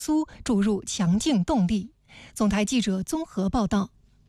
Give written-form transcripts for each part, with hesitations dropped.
苏注入强劲动力。总台记者综合报道。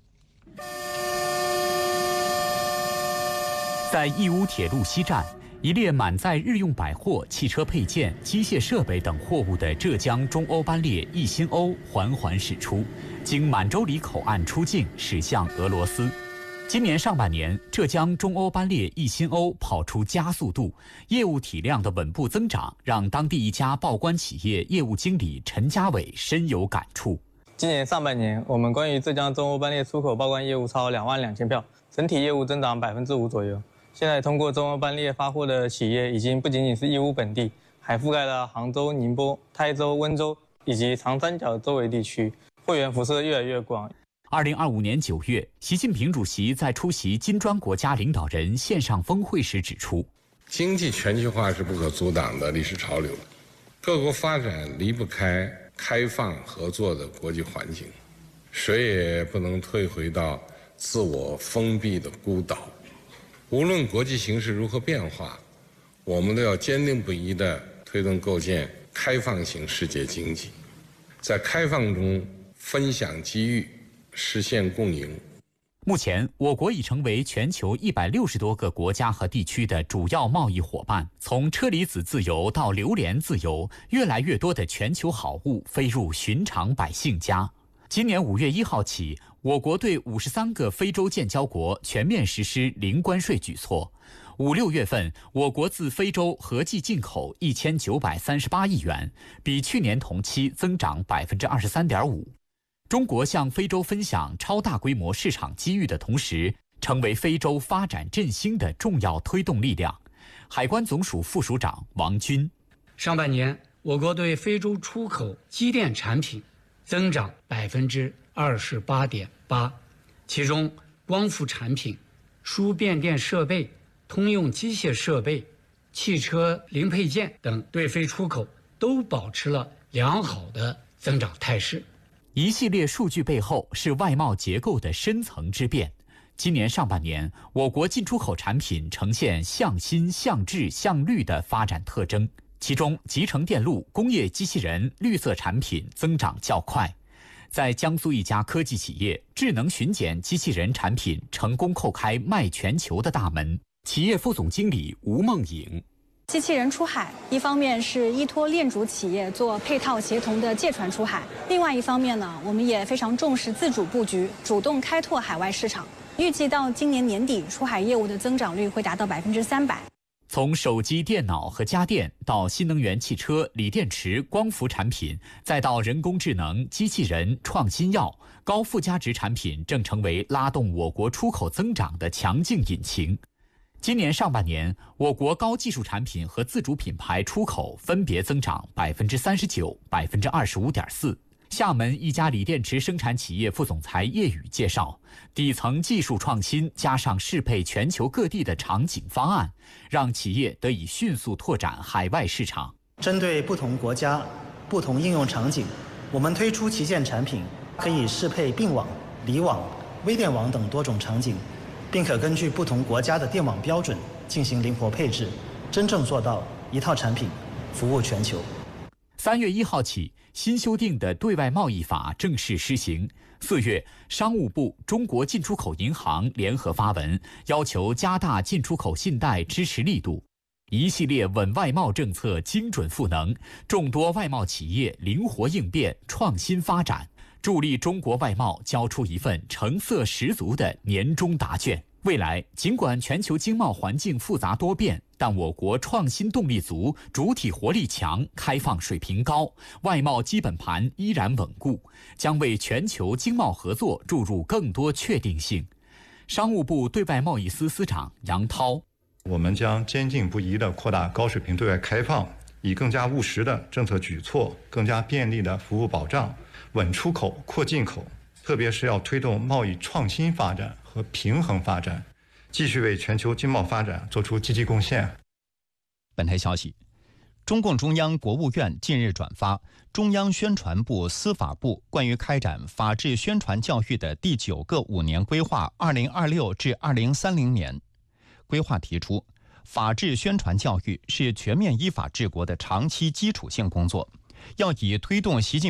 在义乌铁路西站，一列满载日用百货、汽车配件、机械设备等货物的浙江中欧班列一新欧缓缓驶出，经满洲里口岸出境，驶向俄罗斯。今年上半年，浙江中欧班列一新欧跑出加速度，业务体量的稳步增长，让当地一家报关企业业务经理陈家伟深有感触。 今年上半年，我们关于浙江中欧班列出口报关业务超22000票，整体业务增长5%左右。现在通过中欧班列发货的企业已经不仅仅是义乌本地，还覆盖了杭州、宁波、台州、温州以及长三角周围地区，货源辐射越来越广。 2025年9月，习近平主席在出席金砖国家领导人线上峰会时指出， 经济全球化是不可阻挡的历史潮流，各国发展离不开开放合作的国际环境，谁也不能退回到自我封闭的孤岛。无论国际形势如何变化，我们都要坚定不移地推动构建开放型世界经济，在开放中分享机遇，实现共赢。 目前，我国已成为全球160多个国家和地区的主要贸易伙伴。从车厘子自由到榴莲自由，越来越多的全球好物飞入寻常百姓家。今年5月1号起，我国对53个非洲建交国全面实施零关税举措。5、6月份，我国自非洲合计进口1938亿元，比去年同期增长23.5%。中国向非洲分享超大规模市场机遇的同时，成为非洲发展振兴的重要推动力量。海关总署副署长王军： 上半年，我国对非洲出口机电产品增长28.8%，其中光伏产品、输变电设备、通用机械设备、汽车零配件等对非出口都保持了良好的增长态势。 一系列数据背后是外贸结构的深层之变。今年上半年，我国进出口产品呈现向新、向质、向绿的发展特征，其中集成电路、工业机器人、绿色产品增长较快。在江苏一家科技企业，智能巡检机器人产品成功叩开卖全球的大门。企业副总经理吴梦颖： 机器人出海，一方面是依托链主企业做配套协同的借船出海，另外一方面呢，我们也非常重视自主布局，主动开拓海外市场。预计到今年年底，出海业务的增长率会达到300%。 从手机、电脑和家电到新能源汽车、锂电池、光伏产品，再到人工智能、机器人、创新药、高附加值产品，正成为拉动我国出口增长的强劲引擎。今年上半年，我国高技术产品和自主品牌出口分别增长39%、25.4%。厦门一家锂电池生产企业副总裁叶宇介绍，底层技术创新加上适配全球各地的场景方案，让企业得以迅速拓展海外市场。 针对不同国家、不同应用场景，我们推出旗舰产品，可以适配并网、离网、微电网等多种场景，并可根据不同国家的电网标准进行灵活配置，真正做到一套产品服务全球。 3月1号起，新修订的对外贸易法正式施行。4月，商务部、中国进出口银行联合发文，要求加大进出口信贷支持力度。一系列稳外贸政策精准赋能，众多外贸企业灵活应变、创新发展，助力中国外贸交出一份成色十足的年终答卷。未来，尽管全球经贸环境复杂多变，但我国创新动力足，主体活力强，开放水平高，外贸基本盘依然稳固，将为全球经贸合作注入更多确定性。商务部对外贸易司司长杨涛： 我们将坚定不移地扩大高水平对外开放，以更加务实的政策举措、更加便利的服务保障，稳出口、扩进口，特别是要推动贸易创新发展和平衡发展，继续为全球经贸发展做出积极贡献。 本台消息，中共中央、国务院近日转发中央宣传部、司法部关于开展法治宣传教育的第9个5年规划（2026至2030年）。规划提出，法治宣传教育是全面依法治国的长期基础性工作， 要以推动习近